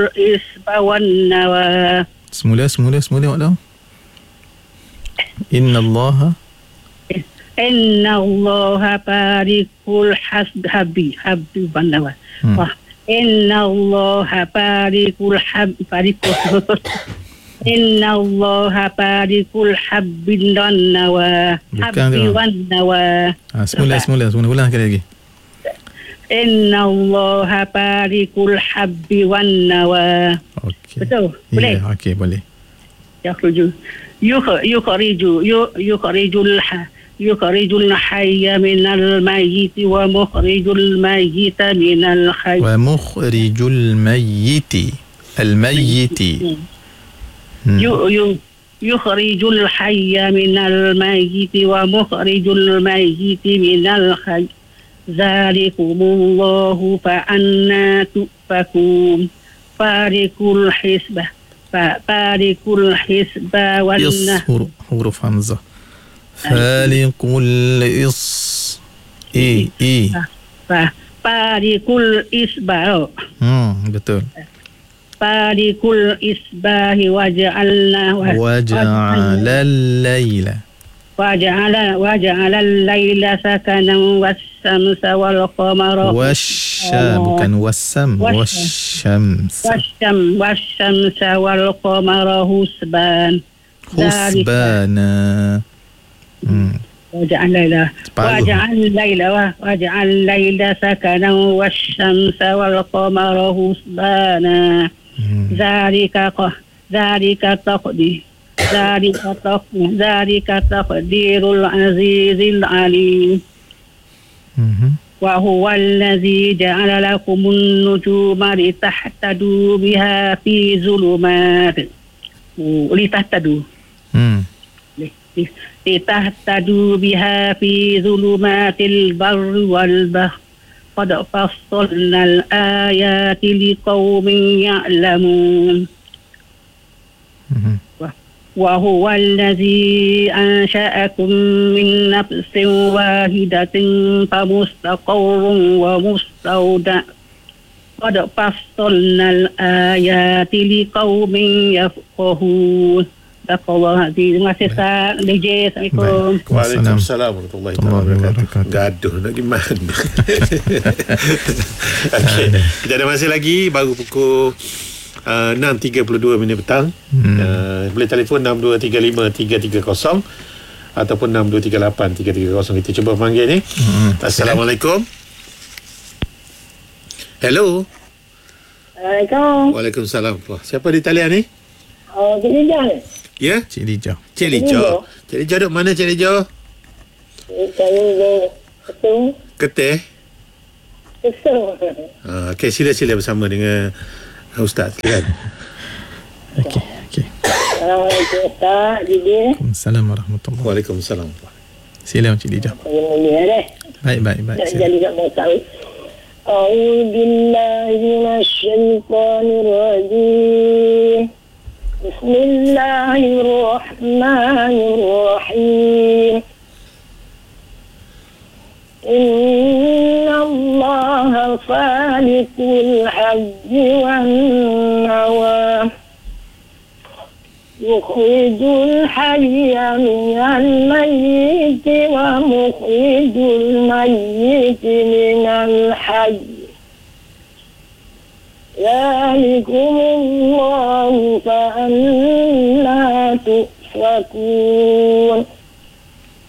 isba wan nawa. Semula waktu. Inna Allah barikul habbi wan nawa. Wah, inna Allah barikul Inna Allah barikul habbin wan nawa. Habbi wan nawa. Semula ulang sekali lagi. Inna Allah barikul habbi wan nawa. Okey. Betul? Boleh? Ya, okey, boleh. yukhrijul hayya minal mayyiti wa mukhrijul mayyita minal hayy. Wa mukhrijul mayyiti. Al-mayyiti. yukhrijul hayya minal mayyiti wa mukhrijul mayyiti minal hayy. Dzalikumullahu fa'anna tu'fakun. Farikul hisbah wal huruf hamzah. Falikul farikul isbah. Betul. Farikul isbahi waja'alna al-laila sakanan was-samsa wal-qamara bukan wassam, wasyamsa wal-qamara husbana. waja'al laila sakanan was-samsa wal-qamara husbana. Zalika taqdirul azizil alim. Wa huwa allazi ja'ala lakumun nujuma litahtadu biha fi zulumat. Litahtadu biha fi zulumatil barri wal bahri. Qad fassalnal ayati liqaumin ya'lamun. Wa huwa allazi ansha'akum min nafsin wahidatin famustaqarrun wa mustawda. Qad fassalnal ayati liqaumin yafqahun. Terima kasih Ustaz. DJ. Assalamualaikum. Waalaikumsalam warahmatullahi wabarakatuh. Gaduh nak di mana. Okey, kita ada masih lagi, baru pukul 6.32 minit petang. Boleh telefon 6235 330 ataupun 6238 330. Kita cuba panggil ni. Assalamualaikum. Hello. Assalamualaikum. Waalaikumsalam. Siapa di talian ni? Cik Lijah. Ya? Cik Lijah. Cik Lijah duduk mana, Cik Lijah? Ketih. Okey, sila bersama dengan Ustaz. Silakan. Okey. Assalamualaikum Ustaz. Jadi. Waalaikumsalam warahmatullahi. Waalaikumsalam. Sila Cik Lijah. Baik. Jadi kat Ustaz. A'udzu billahi minasy syaithanir rajim. Bismillahirrahmanirrahim. Inna Allaha falikul habbi wan nawa. Yukhrijul hayya minal mayyiti wa mukhrijul mayyiti minal hayy. Dzalikumullahu fa'anna tu'fakun.